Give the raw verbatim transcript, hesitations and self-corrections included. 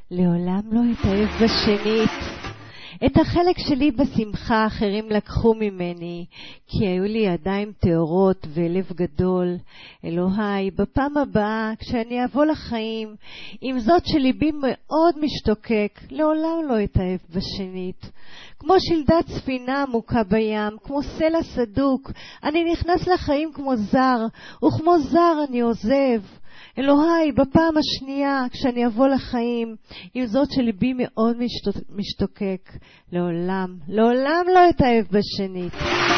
לעולם לא אתאהב בשנית. את החלק שלי בשמחה אחרים לקחו ממני, כי היו לי ידיים טהורות ולב גדול. אלוהי, בפעם הבאה, כשאני אבוא לחיים, עם זאת שליבי מאוד משתוקק, לעולם לא אתאהב בשנית. כמו שלדת ספינה עמוקה בים, כמו סלע סדוק, אני נכנס לחיים כמו זר, וכמו זר אני עוזב. אלוהי, בפעם השנייה, כשאני אבוא לחיים, עם זאת שליבי מאוד משתוקק, לעולם, לעולם לא אתאהב בשנית.